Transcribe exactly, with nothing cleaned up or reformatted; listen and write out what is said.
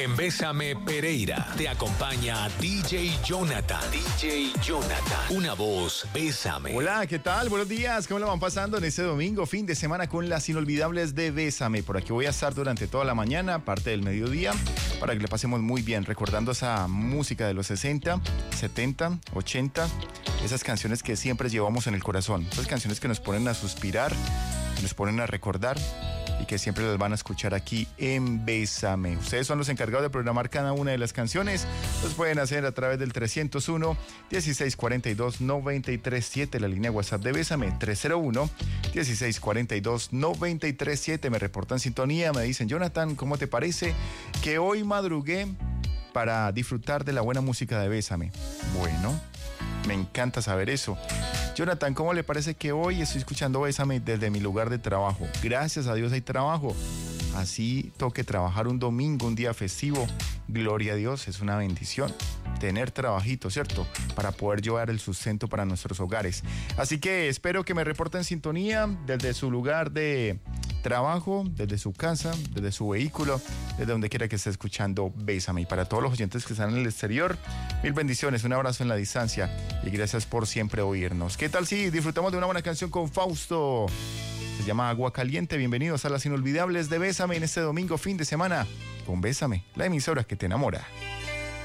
En Bésame Pereira te acompaña D J Jonathan. D J Jonathan. Una voz, Bésame. Hola, ¿qué tal? Buenos días. ¿Cómo lo van pasando en este domingo, fin de semana con las inolvidables de Bésame? Por aquí voy a estar durante toda la mañana, parte del mediodía, para que le pasemos muy bien, recordando esa música de los sesenta, setenta, ochenta, esas canciones que siempre llevamos en el corazón, esas canciones que nos ponen a suspirar, que nos ponen a recordar y que siempre las van a escuchar aquí en Bésame. Ustedes son los encargados de programar cada una de las canciones. Los pueden hacer a través del trescientos uno, dieciséis cuarenta y dos, noventa y tres siete, la línea WhatsApp de Bésame, trescientos uno, dieciséis cuarenta y dos, noventa y tres siete. Me reportan sintonía, me dicen: Jonathan, ¿cómo te parece que hoy madrugué para disfrutar de la buena música de Bésame? Bueno, me encanta saber eso. Jonathan, ¿cómo le parece que hoy estoy escuchando Bésame desde mi lugar de trabajo? Gracias a Dios hay trabajo. Así toque trabajar un domingo, un día festivo. Gloria a Dios, es una bendición tener trabajito, ¿cierto? Para poder llevar el sustento para nuestros hogares. Así que espero que me reporten sintonía desde su lugar de trabajo, desde su casa, desde su vehículo, desde donde quiera que esté escuchando Bésame. Y para todos los oyentes que están en el exterior, mil bendiciones, un abrazo en la distancia y gracias por siempre oírnos. ¿Qué tal si disfrutamos de una buena canción con Fausto? Se llama Agua Caliente. Bienvenidos a las inolvidables de Bésame en este domingo fin de semana con Bésame, la emisora que te enamora.